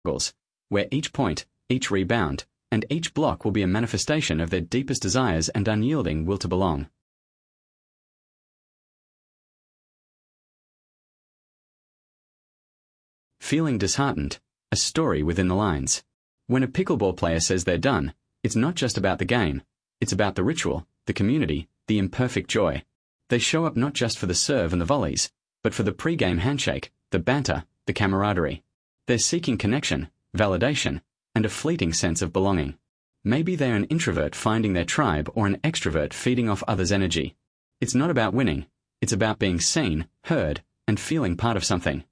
goals, where each point, each rebound, and each block will be a manifestation of their deepest desires and unyielding will to belong. Feeling disheartened, a story within the lines. When a pickleball player says they're done, it's not just about the game, it's about the ritual, the community, the imperfect joy. They show up not just for the serve and the volleys, but for the pre-game handshake, the banter, the camaraderie. They're seeking connection, validation, and a fleeting sense of belonging. Maybe they're an introvert finding their tribe or an extrovert feeding off others' energy. It's not about winning, it's about being seen, heard, and feeling part of something.